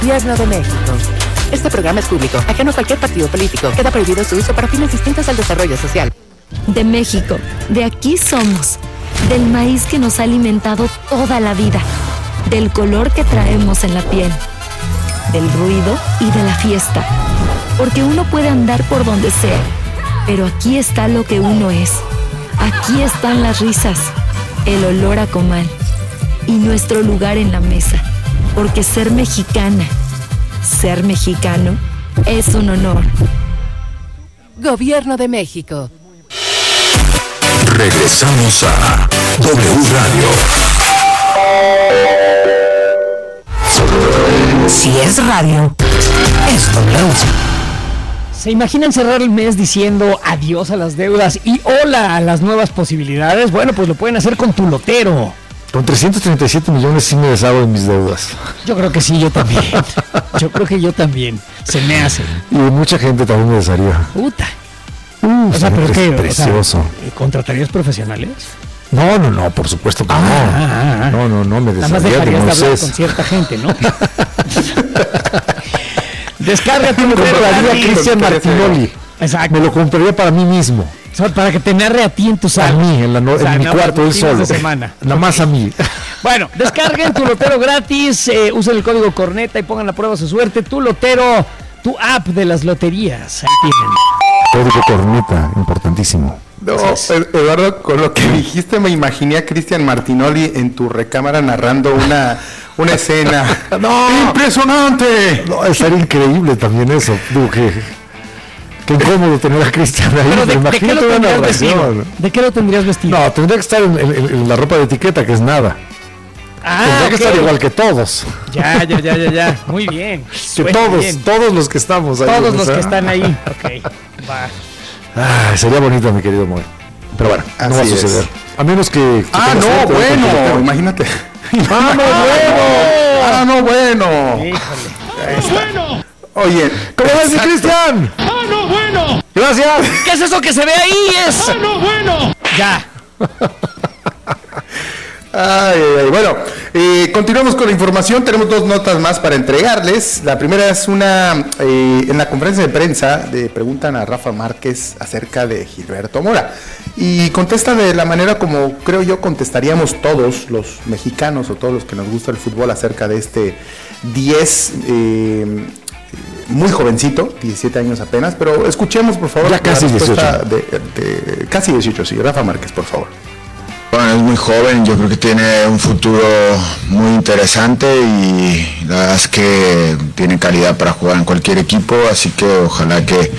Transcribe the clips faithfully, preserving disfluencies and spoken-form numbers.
Gobierno de México. Este programa es público, ajeno a cualquier partido político. Queda prohibido su uso para fines distintos al desarrollo social. De México, de aquí somos. Del maíz que nos ha alimentado toda la vida. Del color que traemos en la piel. Del ruido y de la fiesta. Porque uno puede andar por donde sea, pero aquí está lo que uno es. Aquí están las risas, el olor a comal y nuestro lugar en la mesa. Porque ser mexicana, ser mexicano, es un honor. Gobierno de México. Regresamos a W Radio. Si es radio, es W. ¿Se imaginan cerrar el mes diciendo adiós a las deudas y hola a las nuevas posibilidades? Bueno, pues lo pueden hacer con Tu Lotero. Con trescientos treinta y siete millones sí me deshago de mis deudas. Yo creo que sí, yo también. Yo creo que yo también. Se me hace. Y mucha gente también me desharía. Puta. Uh, o sea, ¿pero qué? Precioso. O sea, ¿contratarías profesionales? No, no, no, por supuesto que ah, no. Ah, ah. No, no, no, me desharía. Nada más dejarías de hablar con cierta gente, ¿no? Descarga Tu Lotero. Compraría Cristian Martinoli. Exacto. Me lo compraría para mí mismo. O sea, para que te narre a ti en tu sala. A mí, en, la no, o sea, en mi cuarto, él solo. Semana. Nada más a mí. Bueno, descarguen Tu Lotero gratis, eh, usen el código Corneta y pongan a prueba su suerte. Tu Lotero, tu app de las loterías. Ahí tienen. Código Corneta, importantísimo. No, Eduardo, con lo que dijiste me imaginé a Cristian Martinoli en tu recámara narrando una, una escena. ¡No! ¡Impresionante! No, estaría increíble también eso. Digo que... Qué incómodo tener a Cristian ahí. Pero de, ¿de, qué lo tendrías vestido? ¿De qué lo tendrías vestido? No, tendría que estar en, en, en la ropa de etiqueta, que es nada. Ah, tendría que okay. estar igual que todos. Ya, ya, ya, ya, ya. Muy bien. Que Suena todos, bien. todos los que estamos ahí. Todos los que están ahí. Ok, va. Ah, sería bonito, mi querido Moy. Pero bueno, Así no va a suceder. Es. A menos que... que ah, no, suerte, bueno, imagínate. ¡Ah, no, bueno! ¡Ah, no, bueno! Híjole. ¡Bueno! Oye, ¿cómo ves, mi Cristian? ¡Ah, no, bueno! Gracias. ¿Qué es eso que se ve ahí? Es... ¡Ah, no, bueno! Ya. Ay, ay, ay. Bueno, eh, continuamos con la información. Tenemos dos notas más para entregarles. La primera es una, eh, en la conferencia de prensa le preguntan a Rafa Márquez acerca de Gilberto Mora y contesta de la manera como creo yo contestaríamos todos los mexicanos o todos los que nos gusta el fútbol acerca de este diez, eh, muy jovencito, diecisiete años apenas, pero escuchemos por favor ya casi la respuesta dieciocho. De, de, casi dieciocho, sí, Rafa Márquez, por favor. Bueno, es muy joven, yo creo que tiene un futuro muy interesante y la verdad es que tiene calidad para jugar en cualquier equipo, así que ojalá que,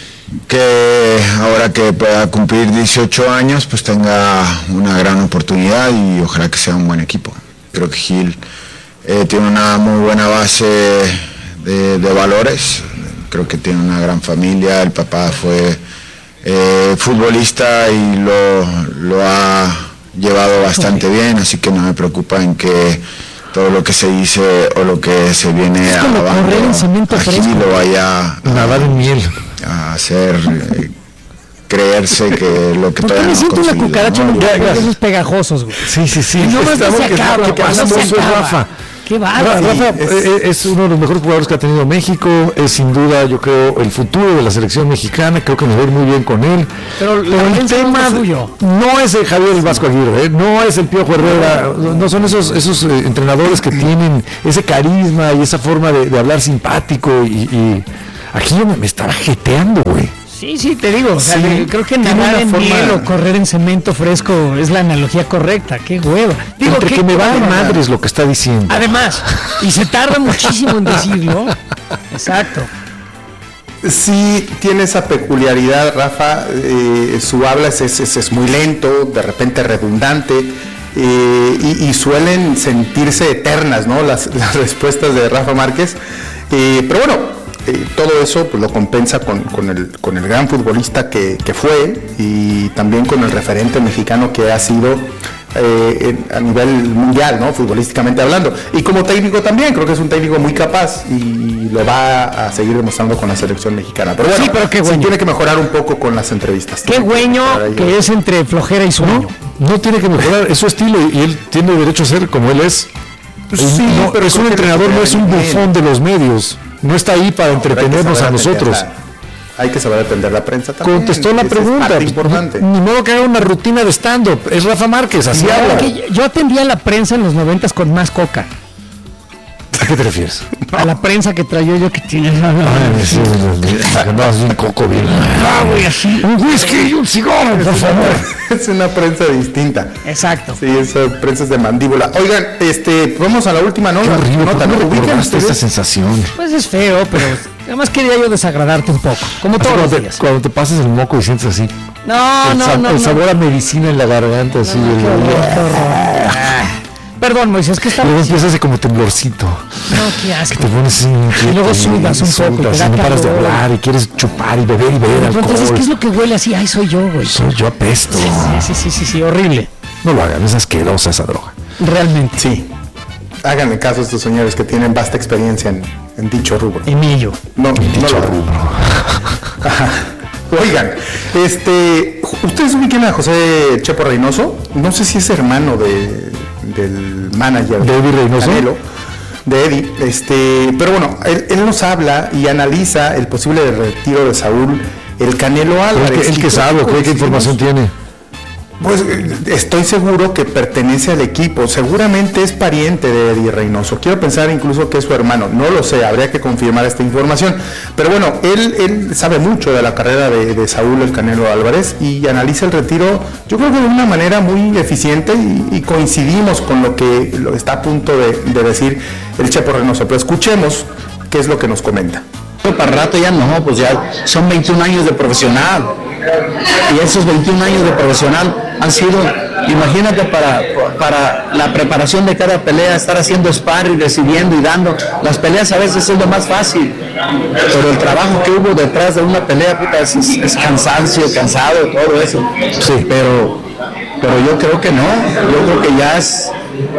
que ahora que pueda cumplir dieciocho años pues tenga una gran oportunidad y ojalá que sea un buen equipo. Creo que Gil eh, tiene una muy buena base de, de valores, creo que tiene una gran familia, el papá fue eh, futbolista y lo, lo ha llevado bastante bien, así que no me preocupa en que todo lo que se dice o lo que se viene es como abajo correr en cemento aquí lo vaya a nadar en miel a hacer eh, creerse que lo que ¿por qué todavía me no siento una cucaracha en esos pegajosos, güey? Sí, sí, sí. Y no más no se acaba, ¿qué pasa? no se Eso es acaba. Rafa. Qué bárbaro. Rafa es, es uno de los mejores jugadores que ha tenido México, es sin duda, yo creo, el futuro de la selección mexicana, creo que nos va a ir muy bien con él. Pero, Pero el tema no es el Javier el Vasco Aguirre, ¿eh? No es el Piojo Herrera, no son esos esos eh, entrenadores que tienen ese carisma y esa forma de, de hablar simpático y, y aquí yo me, me estaba jeteando, güey. Sí, sí, te digo, o sea, sí, creo que nadar en forma... miel o correr en cemento fresco es la analogía correcta, qué hueva. Digo, Entre que, que me vale madres lo que está diciendo. Además, y se tarda muchísimo en decirlo. Exacto. Sí, tiene esa peculiaridad, Rafa, eh, su habla es, es, es muy lento, de repente redundante, eh, y, y suelen sentirse eternas, ¿no? Las, las respuestas de Rafa Márquez, eh, pero bueno, Eh, todo eso pues lo compensa con, con, el, con el gran futbolista que, que fue y también con el referente mexicano que ha sido eh, en, a nivel mundial, ¿no? Futbolísticamente hablando. Y como técnico también, creo que es un técnico muy capaz y lo va a seguir demostrando con la selección mexicana. Pero bueno, sí, pero qué sí tiene que mejorar un poco con las entrevistas. Qué güeño que, que es entre flojera y sueño. No, no tiene que mejorar, es su estilo y él tiene derecho a ser como él es. Sí, no, pero es un entrenador, no es un bufón de los medios. No está ahí para entretenernos a nosotros. Hay que saber atender la prensa también. Contestó la pregunta. Es importante. Ni modo que haga una rutina de stand-up. Es Rafa Márquez, así habla. Yo atendía a la prensa en los noventas con más coca. ¿A qué te refieres? A la prensa que traía yo que tiene. Ay, sí, andabas bien coco, bien. Ah, güey, así. Un whisky y un cigarro, por favor. Es una prensa distinta. Exacto. Sí, esas prensas de mandíbula. Oigan, este, vamos a la última nota. Qué horrible, nota, ¿no ¿no? recordaste esta sensación? Pues es feo, pero además quería yo desagradarte un poco, como todos los Cuando días. te, cuando te pasas el moco y sientes así. No, el, no, sab- no. el no. sabor a medicina en la garganta, así. No, el- qué horror, qué horror. Ah. Perdón, Moisés, que está. Luego empieza ese como temblorcito. No, qué asco. Que te pones así. Y luego sudas un poco, y te Sudas, da y no paras de calor. hablar y quieres chupar y beber y beber alcohol. Entonces, ¿qué es lo que huele así? Ay, soy yo, güey. Soy yo apesto. Sí, sí, sí, sí, sí, horrible. No lo hagan, es asquerosa esa droga. Realmente. Sí. Háganle caso a estos señores que tienen vasta experiencia en, en dicho rubro. Emilio. No, no Dicho lo rubro. Ajá. Oigan, este, ¿ustedes ubican a José Chepo Reynoso? No sé si es hermano de, del manager ¿De Eddie Reynoso? Canelo, de Eddie, este, pero bueno, él, él nos habla y analiza el posible retiro de Saúl El Canelo Álvarez. El que, el que sabe, ¿qué, qué información tiene? Pues eh, estoy seguro que pertenece al equipo, seguramente es pariente de Eddie Reynoso, quiero pensar incluso que es su hermano, no lo sé, habría que confirmar esta información, pero bueno, él, él sabe mucho de la carrera de, de Saúl El Canelo Álvarez y analiza el retiro, yo creo que de una manera muy eficiente y, y coincidimos con lo que lo está a punto de, de decir el Chepo Reynoso, pero escuchemos qué es lo que nos comenta. Para rato ya no, pues ya son veintiún años de profesional y esos veintiún años de profesional han sido, imagínate, para, para la preparación de cada pelea, estar haciendo sparring, recibiendo y dando. Las peleas a veces es lo más fácil, pero el trabajo que hubo detrás de una pelea, puta, es, es cansancio, cansado, todo eso. Sí, pero, pero yo creo que no, yo creo que ya es,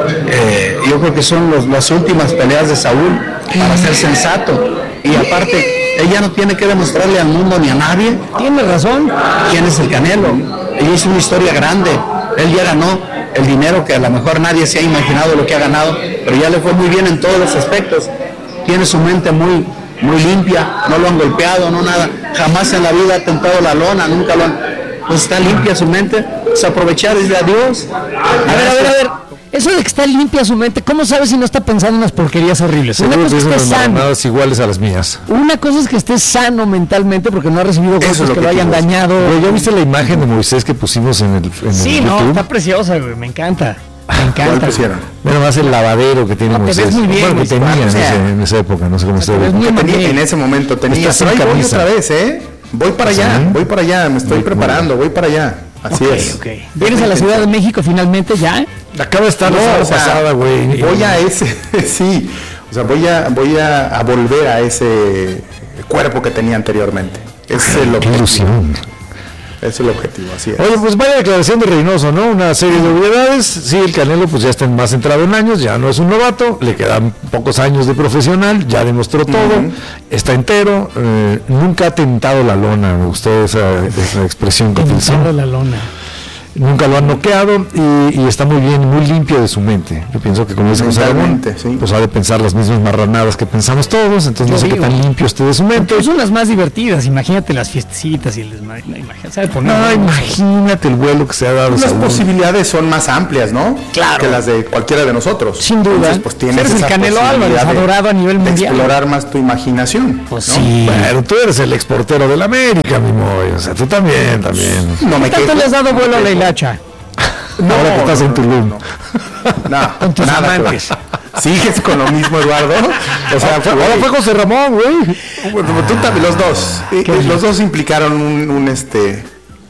eh, yo creo que son los, las últimas peleas de Saúl para ser sensato. Y aparte, ella no tiene que demostrarle al mundo ni a nadie. Tiene razón. ¿Quién es el Canelo? Ella es una historia grande. Él ya ganó el dinero que a lo mejor nadie se ha imaginado lo que ha ganado, pero ya le fue muy bien en todos los aspectos. Tiene su mente muy, muy limpia, no lo han golpeado, no nada. Jamás en la vida ha tentado la lona, nunca lo han... Pues está limpia su mente, pues aprovechar y decir adiós. A ver, a ver, a ver. Eso de que está limpia su mente, ¿cómo sabes si no está pensando en unas porquerías horribles? Una cosa es que esté sano. Iguales a las mías. Una cosa es que esté sano mentalmente porque no ha recibido golpes que, que lo hayan dañado. Güey, ¿ya viste la imagen de Moisés que pusimos en el en Sí, el no, YouTube? está preciosa, güey, me encanta. Me encanta. pusieron? Bueno, más el lavadero que tiene No, te Moisés. ves muy bien, bueno, que Luis, tenía en, o sea, ese- en esa época, no sé cómo está. ves muy Que tenía, bien. en ese momento tenía, Está pero sin ahí voy camisa. otra vez, ¿eh? Voy para allá, ¿Sí? voy para allá, me estoy Muy- preparando, voy para allá. Así Ok, es. ok. ¿Vienes a la Ciudad de México finalmente ya? Acaba de estar No, la semana o sea, pasada, güey. voy a ese, sí, o sea, voy a, voy a, a volver a ese cuerpo que tenía anteriormente. Ese es el Qué objetivo. ilusión. Ese es el objetivo, así es. Oye, pues vaya declaración de Reynoso, ¿no? Una serie de obviedades. Sí, el Canelo pues ya está más entrado en años, ya no es un novato, le quedan pocos años de profesional, ya demostró todo, Ujú. está entero, eh, nunca ha tentado la lona, me gustó esa, esa expresión que utilizó. Tentando la lona. Nunca lo han noqueado y, y está muy bien, muy limpio de su mente. Yo pienso que como dice José Ramón, Mentalmente, sí. pues ha de pensar las mismas marranadas que pensamos todos, entonces Yo no sé qué digo. tan limpio esté de su mente. Porque son las más divertidas, imagínate las fiestecitas y el desmadre. No, imagínate, ¿sabes poner? No, imagínate el vuelo que se ha dado. Las Saúl. posibilidades son más amplias, ¿no? Claro. Que las de cualquiera de nosotros. Sin duda. Entonces, pues tienes Eres el esa Canelo posibilidad Álvarez, de- adorado a nivel de mundial. explorar más tu imaginación. Pues ¿no? sí. Pero tú eres el exportero del América, mi Moy. O sea, tú también, también. No me ¿Qué tanto quejo. le has dado vuelo a la hilacha? No, Ahora que estás no, en no, Tulum. no, no. Con tus nada que amantes. ver. Sigues con lo mismo, Eduardo. O sea, Ahora güey, fue José Ramón, güey. bueno, tú también, los dos. Eh, eh, los dos implicaron un, un, este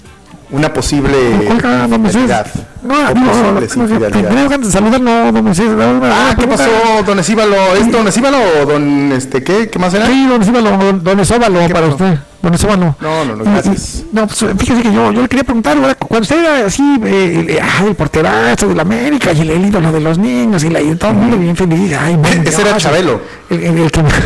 una posible Oiga, no me infidelidad. No, O no, posibles no, infidelidades. primero antes de saludar, no, no me sé. Ah, ¿qué pasó, don Esíbalo? ¿Es don Esíbalo o don este qué? ¿Qué más era? Sí, don Esóbalo, don, don Esóbalo ¿Qué para pasó? usted. Don Esóbalo. No, no, no, Y- y- gracias. No, pues fíjese que yo, yo le quería preguntar, ¿verdad? Cuando usted era así, eh, el, ah, el porterazo de la América y el, el ídolo de los niños y, la, y todo el mundo bien feliz. Ay, bueno, Ese era Dios, Chabelo. El, el, el que me-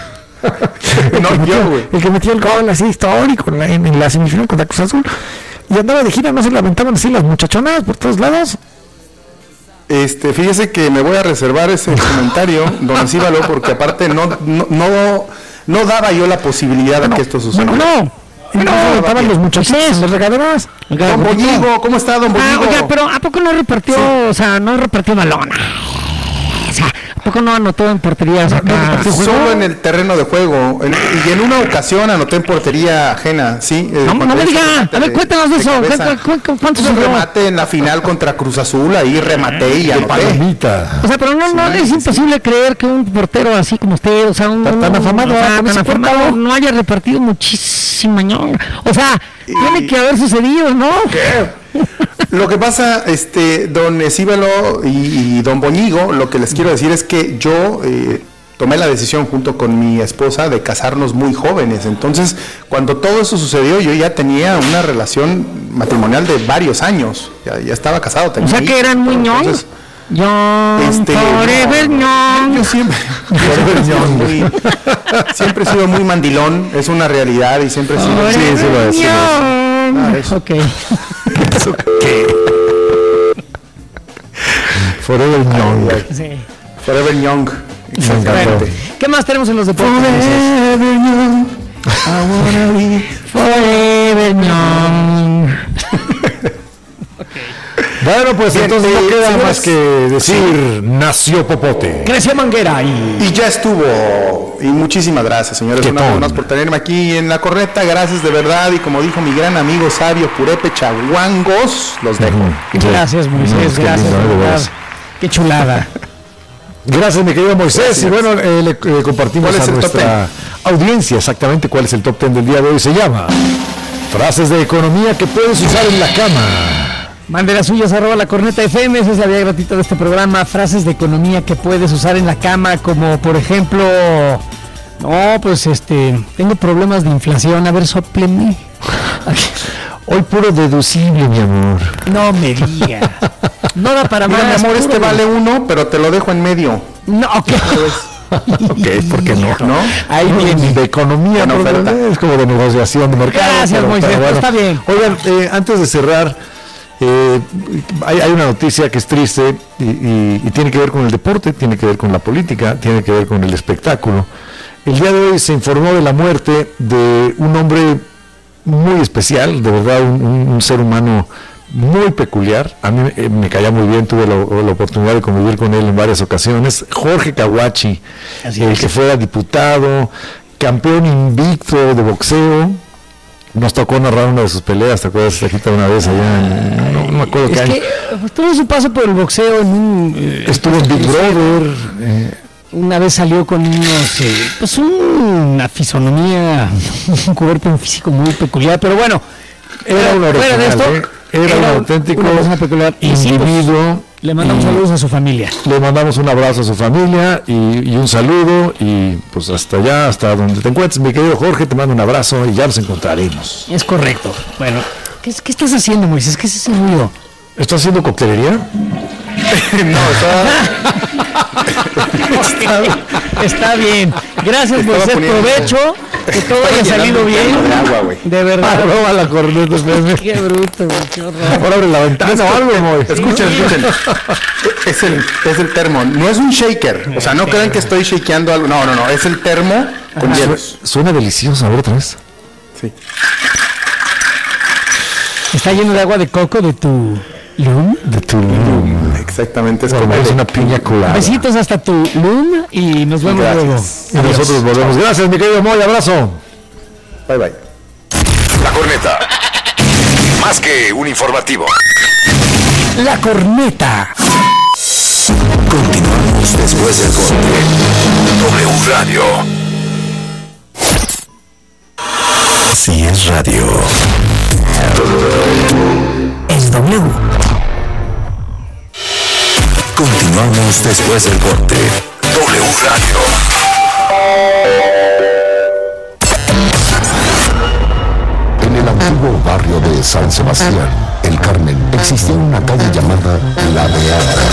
el No, que yo, metió- güey. el que metió el gol así histórico en la, en, en la semifinal contra Cruz Azul y andaba de gira, no se lamentaban así las muchachonas por todos lados. Este, fíjese que me voy a reservar ese comentario, don Escíbalo, porque aparte no, no, no, no daba yo la posibilidad de no, que esto sucediera. No, no. No, no estaban los muchachitos, los regaderas. Don Bolligo, ¿cómo está, don Bolligo? Ah, oiga, pero ¿a poco no repartió, sí. o sea, no repartió balón? O sea, ¿a poco no anotó en portería? O sea, no, solo en el terreno de juego. En, y en una ocasión anoté en portería ajena, ¿sí? Eh, no, no me diga. A ver, cuéntanos de, de eso. ¿Cuántos un remate en la final contra Cruz Azul, ahí rematé y anoté. Palomita. O sea, pero no, no, sí, es sí, imposible sí. creer que un portero así como usted, o sea, un tan, tan afamado, o sea, tan afamado no haya repartido muchísima ñonga. O sea, y, tiene que haber sucedido, ¿no? ¿Qué? Lo que pasa, este, don Escíbalo y, y don Boñigo, lo que les quiero decir es que yo eh, tomé la decisión junto con mi esposa de casarnos muy jóvenes. Entonces, cuando todo eso sucedió, yo ya tenía una relación matrimonial de varios años. Ya, ya estaba casado. Tenía o sea que eran muy ñongos. Yo, este, forever no, yo siempre, forever young. Muy, siempre he sido muy mandilón, es una realidad y siempre he sido. Forever sí, sí, lo es, sí, ah, eso. Ok. ¿Eso qué? Forever young. Sí. Forever young. Exactamente. ¿Qué más tenemos en los deportes? Forever young. I wanna be forever young. Bueno, pues bien, entonces no queda más que decir, sí. Nació Popote. Creció Manguera y... y ya estuvo. Y muchísimas gracias, señores, una vez más por tenerme aquí en la corneta. Gracias de verdad. Y como dijo mi gran amigo sabio Purepe Chaguangos, los dejo. Uh-huh. Gracias, Moisés, no, gracias. Lindo, gracias. Qué chulada. Gracias, mi querido Moisés. Gracias. Y bueno, eh, le eh, compartimos a nuestra audiencia exactamente cuál es el top ten del día de hoy. Se llama Frases de economía que puedes usar en la cama. Mande las suyas, arroba la corneta F M, esa es la vía gratuita de este programa. Frases de economía que puedes usar en la cama, como por ejemplo, no, pues este, tengo problemas de inflación, a ver, sópleme. Hoy puro deducible, mi amor. No me diga. No da para Mira, más. mi amor, este vale uno, pero te lo dejo en medio. No, ok. Ok, ¿por qué no? ¿No? Ahí viene de economía, no, es como de negociación de mercado. Gracias, pero, Moisés, pero bueno. Está bien. Oigan, eh, antes de cerrar, Eh, hay, hay una noticia que es triste y, y, y tiene que ver con el deporte, tiene que ver con la política, tiene que ver con el espectáculo. El día de hoy se informó de la muerte de un hombre muy especial, de verdad un, un, un ser humano muy peculiar. A mí eh, me caía muy bien, tuve la, la oportunidad de convivir con él en varias ocasiones. Jorge Caguachi, el es. que fuera diputado, campeón invicto de boxeo. Nos tocó narrar una de sus peleas, ¿te acuerdas? Tajita una vez allá en, no, no me acuerdo qué año. Pues, tuvo su paso por el boxeo en un... Eh, Estuvo en Big Brother. Eh, una vez salió con unos... Eh, pues una fisonomía, un cuerpo, un físico muy peculiar, pero bueno. Era un original, de esto, ¿eh? Era, era un auténtico una peculiar individuo. Pues, le mandamos saludos a su familia. Le mandamos un abrazo a su familia y, y un saludo y pues hasta allá, hasta donde te encuentres, mi querido Jorge, te mando un abrazo y ya nos encontraremos. Es correcto. Bueno, ¿qué, qué estás haciendo, Moisés? ¿Qué es ese ruido? ¿Estás haciendo coctelería? No, está... está, está bien. Gracias, Moisés. Provecho. Que todo haya salido bien. De, agua, de verdad. Arroba la corneta. Qué bruto, güey. Qué horror. Ahora abre la ventana o algo, Moisés. Escuchen, escuchen. Es el, es el termo. No es un shaker. O sea, no crean que estoy shakeando algo. No, no, no. Es el termo con ah, hielos. Suena delicioso. A ver otra vez. Sí. Está lleno de agua de coco de tu... Loom. De tu Loom. Exactamente, es bueno, como es una piña colada. Besitos hasta tu Loom y nos vemos Gracias. luego. Y Adiós. Nosotros volvemos. Gracias, mi querido Moy, abrazo. Bye bye. La corneta. Más que un informativo. La corneta. Continuamos después del corte. W Radio. Si es radio. Es W. Continuamos después del corte. W Radio. En el antiguo barrio de San Sebastián, El Carmen, existía una calle llamada La Beata.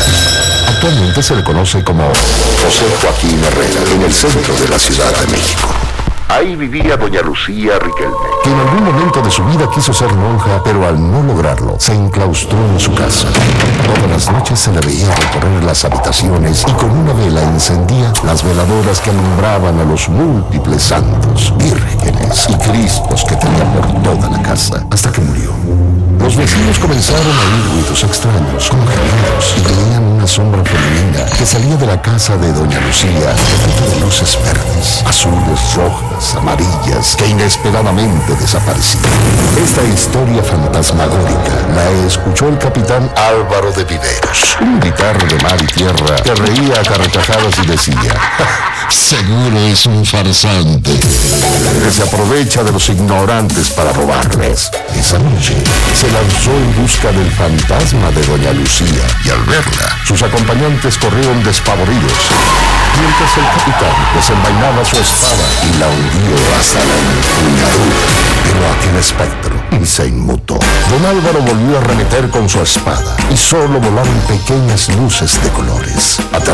Actualmente se le conoce como José Joaquín Herrera, en el centro de la Ciudad de México. Ahí vivía doña Lucía Riquelme, que en algún momento de su vida quiso ser monja, pero al no lograrlo, se enclaustró en su casa. Todas las noches se le veía recorrer las habitaciones y con una vela encendía las veladoras que alumbraban a los múltiples santos, vírgenes y cristos que tenía por toda la casa, hasta que murió. Los vecinos comenzaron a oír ruidos extraños, como gemidos, y veían una sombra femenina que salía de la casa de doña Lucía, repleta de luces verdes, azules, rojas, amarillas, que inesperadamente desaparecían. Esta historia fantasmagórica la escuchó el capitán Álvaro de Viveros, un militar de mar y tierra que reía a carcajadas y decía: seguro es un farsante que se aprovecha de los ignorantes para robarles. Esa noche se lanzó en busca del fantasma de doña Lucía y al verla, sus acompañantes corrieron despavoridos, mientras el capitán desenvainaba su espada y la hundió hasta la empuñadura. Pero aquel espectro se inmutó. Don Álvaro volvió a arremeter con su espada y solo volaron pequeñas luces de colores.